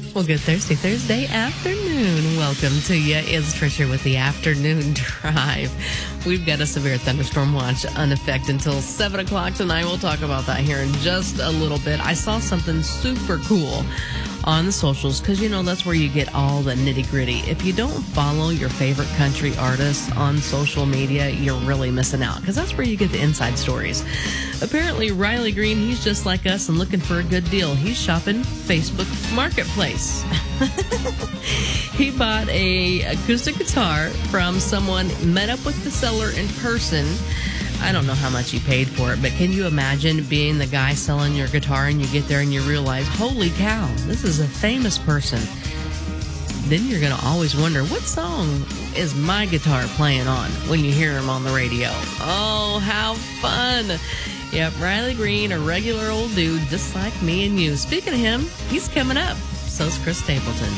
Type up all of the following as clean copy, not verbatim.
Well, good Thursday afternoon. Welcome to you. It's Tricia with the Afternoon Drive. We've got a severe thunderstorm watch in effect until 7 o'clock tonight. We'll talk about that here in just a little bit. I saw something super cool on the socials because, that's where you get all the nitty-gritty. If you don't follow your favorite country artists on social media, you're really missing out because that's where you get the inside stories. Apparently, Riley Green, he's just like us and looking for a good deal. He's shopping Facebook Marketplace. He bought a acoustic guitar from someone, met up with the seller in person. I don't know how much he paid for it, but can you imagine being the guy selling your guitar and you get there and you realize, holy cow, this is a famous person. Then you're going to always wonder, what song is my guitar playing on when you hear him on the radio? Oh, how fun. Yep, Riley Green, a regular old dude just like me and you. Speaking of him, he's coming up. So's Chris Stapleton.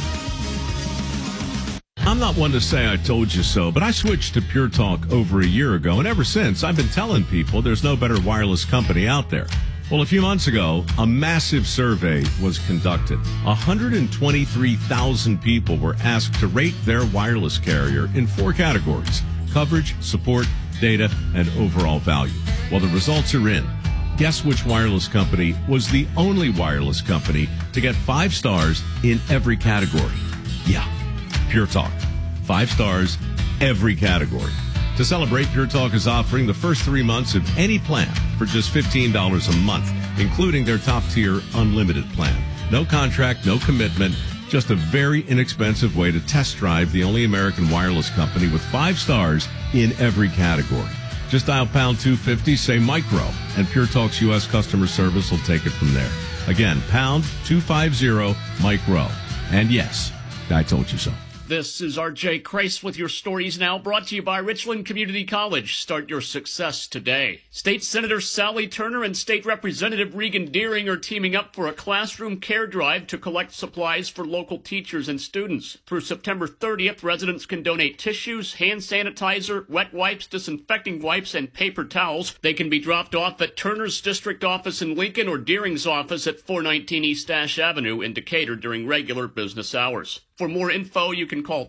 I'm not one to say I told you so, but I switched to Pure Talk over a year ago, and ever since, I've been telling people there's no better wireless company out there. Well, a few months ago, a massive survey was conducted. 123,000 people were asked to rate their wireless carrier in 4 categories: coverage, support, data, and overall value. Well, the results are in. Guess which wireless company was the only wireless company to get 5 stars in every category? Yeah, Pure Talk. 5 stars, every category. To celebrate, Pure Talk is offering the first 3 months of any plan for just $15 a month, including their top-tier unlimited plan. No contract, no commitment, just a very inexpensive way to test drive the only American wireless company with 5 stars in every category. Just dial pound 250, say micro, and Pure Talk's U.S. customer service will take it from there. Again, pound 250 micro. And yes, I told you so. This is R.J. Kreis with your stories now, brought to you by Richland Community College. Start your success today. State Senator Sally Turner and State Representative Regan Deering are teaming up for a classroom care drive to collect supplies for local teachers and students. Through September 30th, residents can donate tissues, hand sanitizer, wet wipes, disinfecting wipes, and paper towels. They can be dropped off at Turner's district office in Lincoln or Deering's office at 419 East Ash Avenue in Decatur during regular business hours. For more info, you can call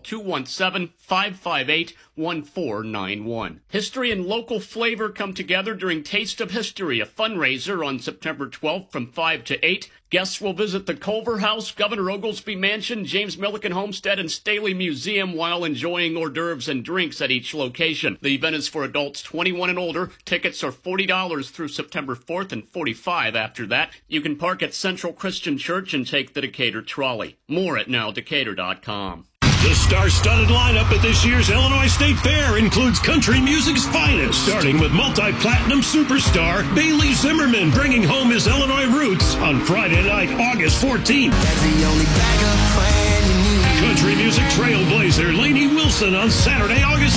217-558-1491. History and local flavor come together during Taste of History, a fundraiser on September 12th from 5 to 8. Guests will visit the Culver House, Governor Oglesby Mansion, James Milliken Homestead, and Staley Museum while enjoying hors d'oeuvres and drinks at each location. The event is for adults 21 and older. Tickets are $40 through September 4th and $45 after that. You can park at Central Christian Church and take the Decatur trolley. More at nowdecatur.com. The star-studded lineup at this year's Illinois State Fair includes country music's finest, starting with multi-platinum superstar Bailey Zimmerman bringing home his Illinois roots on Friday night, August 14th. That's the only backup plan you need. Country music trailblazer Lainey Wilson on Saturday, August